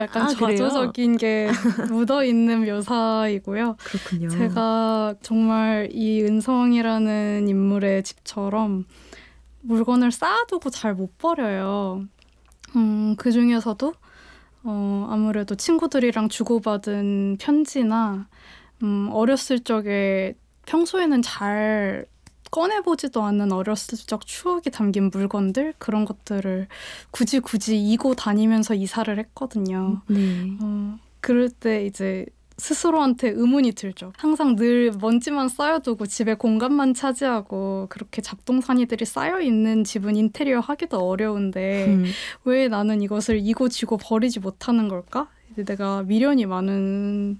약간 그래요? 좌조적인 게 묻어있는 묘사이고요. 그렇군요. 제가 정말 이 은성이라는 인물의 집처럼 물건을 쌓아두고 잘 못 버려요. 그 중에서도 아무래도 친구들이랑 주고받은 편지나 어렸을 적에 평소에는 잘 꺼내보지도 않는 어렸을 적 추억이 담긴 물건들 그런 것들을 굳이 이고 다니면서 이사를 했거든요. 네. 그럴 때 이제 스스로한테 의문이 들죠. 항상 늘 먼지만 쌓여두고 집에 공간만 차지하고 그렇게 잡동사니들이 쌓여있는 집은 인테리어 하기도 어려운데 왜 나는 이것을 이고 지고 버리지 못하는 걸까? 이제 내가 미련이 많은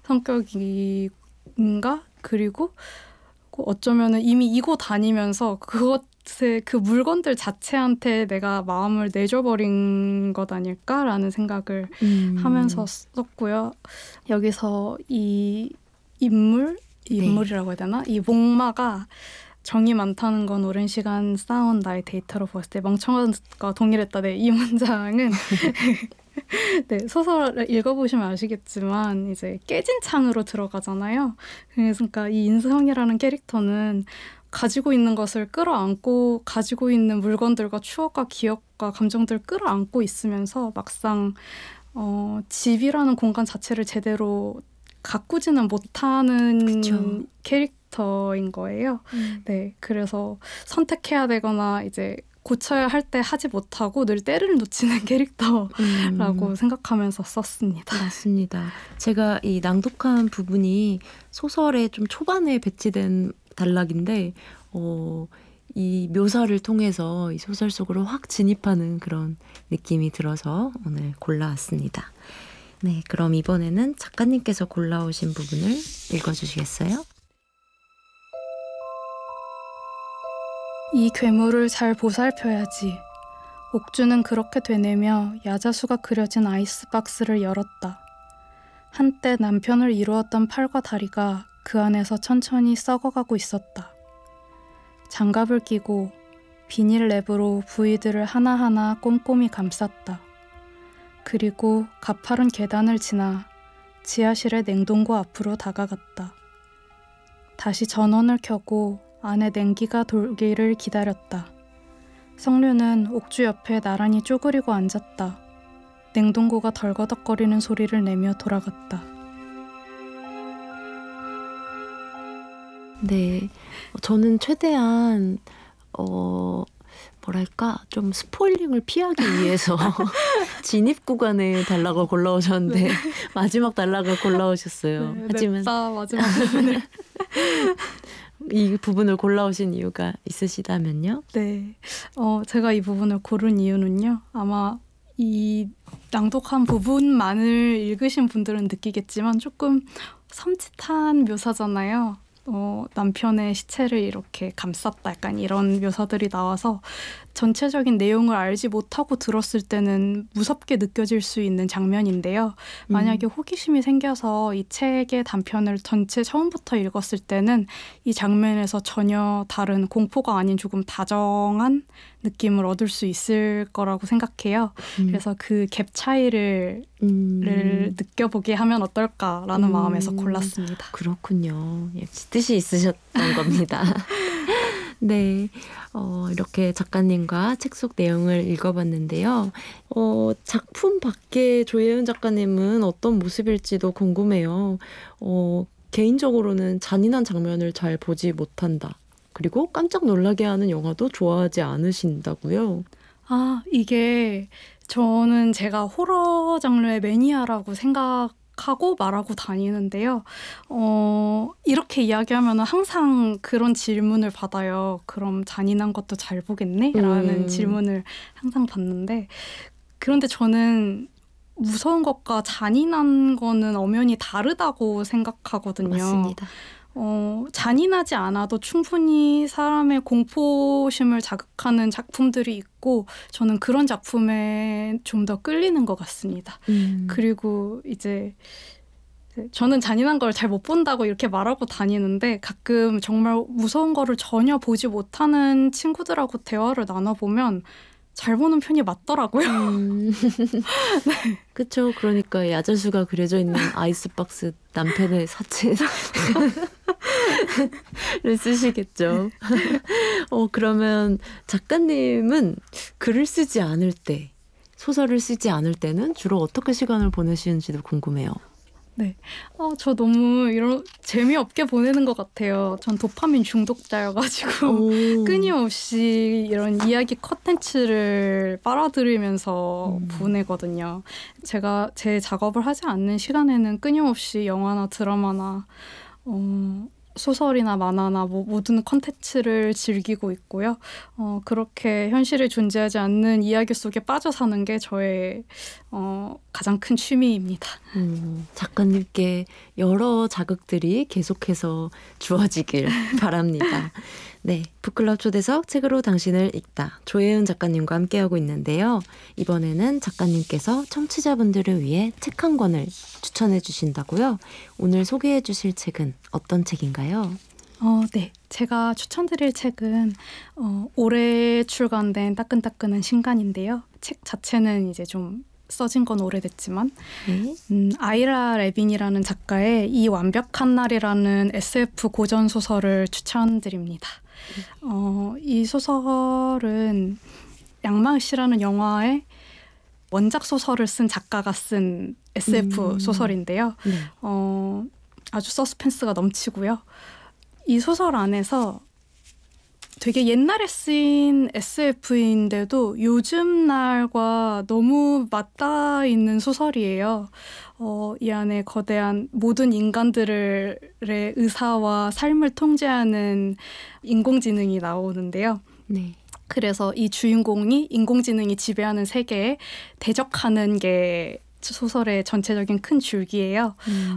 성격인가? 그리고 어쩌면은 이미 이고 다니면서 그것에 그 물건들 자체한테 내가 마음을 내줘버린 것 아닐까라는 생각을 하면서 썼고요. 여기서 이 인물이라고 해야 되나? 이 목마가 정이 많다는 건 오랜 시간 쌓아온 나의 데이터로 보았을 때 멍청한 것과 동일했다. 네, 이 문장은 네, 소설을 읽어보시면 아시겠지만 이제 깨진 창으로 들어가잖아요. 그러니까 이 인성이라는 캐릭터는 가지고 있는 것을 끌어안고 가지고 있는 물건들과 추억과 기억과 감정들을 끌어안고 있으면서 막상 집이라는 공간 자체를 제대로 가꾸지는 못하는 그쵸. 캐릭터인 거예요. 네, 그래서 선택해야 되거나 이제 고쳐야 할 때 하지 못하고 늘 때를 놓치는 캐릭터라고 생각하면서 썼습니다. 맞습니다. 제가 이 낭독한 부분이 소설의 좀 초반에 배치된 단락인데 이 묘사를 통해서 이 소설 속으로 확 진입하는 그런 느낌이 들어서 오늘 골라왔습니다. 네, 그럼 이번에는 작가님께서 골라오신 부분을 읽어주시겠어요? 이 괴물을 잘 보살펴야지. 옥주는 그렇게 되뇌며 야자수가 그려진 아이스박스를 열었다. 한때 남편을 이루었던 팔과 다리가 그 안에서 천천히 썩어가고 있었다. 장갑을 끼고 비닐 랩으로 부위들을 하나하나 꼼꼼히 감쌌다. 그리고 가파른 계단을 지나 지하실의 냉동고 앞으로 다가갔다. 다시 전원을 켜고 안에 냉기가 돌기를 기다렸다. 성류는 옥주 옆에 나란히 쪼그리고 앉았다. 냉동고가 덜거덕거리는 소리를 내며 돌아갔다. 네, 저는 최대한 뭐랄까 좀 스포일링을 피하기 위해서 진입 구간의 단락을 골라오셨는데 마지막 단락을 골라오셨어요. 네, 하지만 냅다 마지막 부분을. 이 부분을 골라오신 이유가 있으시다면요? 네, 제가 이 부분을 고른 이유는요. 아마 이 낭독한 부분만을 읽으신 분들은 느끼겠지만 조금 섬찟한 묘사잖아요. 남편의 시체를 이렇게 감쌌다 약간 이런 묘사들이 나와서 전체적인 내용을 알지 못하고 들었을 때는 무섭게 느껴질 수 있는 장면인데요. 만약에 호기심이 생겨서 이 책의 단편을 전체 처음부터 읽었을 때는 이 장면에서 전혀 다른 공포가 아닌 조금 다정한 느낌을 얻을 수 있을 거라고 생각해요. 그래서 그 갭 차이를 느껴보게 하면 어떨까라는 마음에서 골랐습니다. 그렇군요. 역시 뜻이 있으셨던 겁니다. 네, 이렇게 작가님과 책 속 내용을 읽어봤는데요. 작품 밖에 조예은 작가님은 어떤 모습일지도 궁금해요. 개인적으로는 잔인한 장면을 잘 보지 못한다. 그리고 깜짝 놀라게 하는 영화도 좋아하지 않으신다고요? 이게 저는 제가 호러 장르의 매니아라고 생각하고 말하고 다니는데요. 이렇게 이야기하면 항상 그런 질문을 받아요. 그럼 잔인한 것도 잘 보겠네? 라는 질문을 항상 받는데 그런데 저는 무서운 것과 잔인한 거는 엄연히 다르다고 생각하거든요. 맞습니다. 잔인하지 않아도 충분히 사람의 공포심을 자극하는 작품들이 있고 저는 그런 작품에 좀 더 끌리는 것 같습니다. 그리고 이제 저는 잔인한 걸 잘 못 본다고 이렇게 말하고 다니는데 가끔 정말 무서운 거를 전혀 보지 못하는 친구들하고 대화를 나눠보면 잘 보는 편이 맞더라고요. 네. 그쵸. 그러니까 야자수가 그려져 있는 아이스박스 남편의 사체를 쓰시겠죠. 그러면 작가님은 글을 쓰지 않을 때, 소설을 쓰지 않을 때는 주로 어떻게 시간을 보내시는지도 궁금해요. 네. 저 너무 재미없게 보내는 것 같아요. 전 도파민 중독자여가지고 끊임없이 이런 이야기 컨텐츠를 빨아들이면서 보내거든요. 제가 제 작업을 하지 않는 시간에는 끊임없이 영화나 드라마나 소설이나 만화나 모든 컨텐츠를 즐기고 있고요. 그렇게 현실에 존재하지 않는 이야기 속에 빠져 사는 게 저의 가장 큰 취미입니다. 작가님께 여러 자극들이 계속해서 주어지길 바랍니다. 네, 북클럽 초대석 책으로 당신을 읽다 조혜은 작가님과 함께하고 있는데요. 이번에는 작가님께서 청취자분들을 위해 책 한 권을 추천해 주신다고요. 오늘 소개해 주실 책은 어떤 책인가요? 네. 제가 추천드릴 책은 올해 출간된 따끈따끈한 신간인데요. 책 자체는 이제 좀 써진 건 오래됐지만 아이라 레빈이라는 작가의 이 완벽한 날이라는 SF 고전 소설을 추천드립니다. 이 소설은 양마을 씨라는 영화의 원작 소설을 쓴 작가가 쓴 SF 소설인데요. 아주 서스펜스가 넘치고요. 이 소설 안에서 되게 옛날에 쓰인 SF인데도 요즘 날과 너무 맞닿아 있는 소설이에요. 이 안에 거대한 모든 인간들의 의사와 삶을 통제하는 인공지능이 나오는데요. 네. 그래서 이 주인공이 인공지능이 지배하는 세계에 대적하는 게 소설의 전체적인 큰 줄기예요.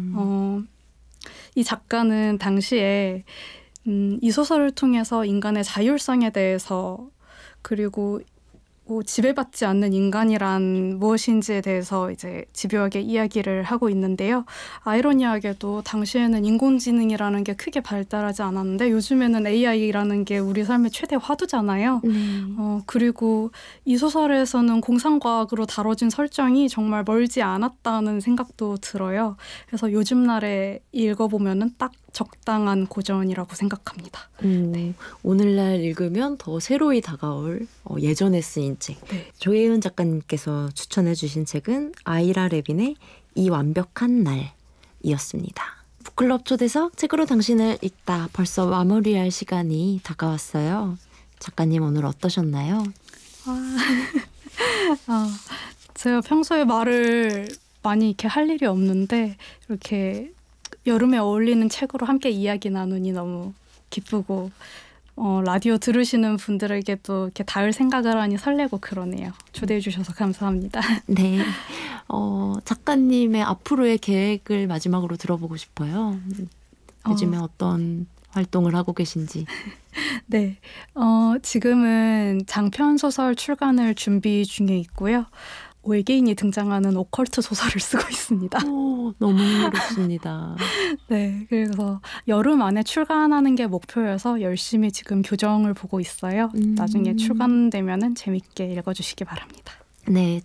이 작가는 당시에 이 소설을 통해서 인간의 자율성에 대해서 그리고 지배받지 않는 인간이란 무엇인지에 대해서 이제 집요하게 이야기를 하고 있는데요. 아이러니하게도 당시에는 인공지능이라는 게 크게 발달하지 않았는데 요즘에는 AI라는 게 우리 삶의 최대 화두잖아요. 그리고 이 소설에서는 공상과학으로 다뤄진 설정이 정말 멀지 않았다는 생각도 들어요. 그래서 요즘 날에 읽어보면은 딱 적당한 고전이라고 생각합니다. 네. 오늘날 읽으면 더 새로이 다가올 예전에 쓰인 책. 네. 조혜은 작가님께서 추천해 주신 책은 아이라 레빈의 이 완벽한 날이었습니다. 북클럽 초대석 책으로 당신을 읽다 벌써 마무리할 시간이 다가왔어요. 작가님 오늘 어떠셨나요? 제가 평소에 말을 많이 이렇게 할 일이 없는데 이렇게 여름에 어울리는 책으로 함께 이야기 나누니 너무 기쁘고 라디오 들으시는 분들에게도 이렇게 닿을 생각을 하니 설레고 그러네요. 초대해 주셔서 감사합니다. 네, 작가님의 앞으로의 계획을 마지막으로 들어보고 싶어요. 요즘에 어떤 활동을 하고 계신지. 네, 지금은 장편 소설 출간을 준비 중에 있고요. 외계인이 등장하는 오컬트 소설을 쓰고 있습니다. 너무 흥미롭습니다. 네, 그래서 여름 안에 출간하는 게 목표여서 열심히 지금 교정을 보고 있어요. 나중에 출간되면은 재밌게 읽어주시기 바랍니다. 네,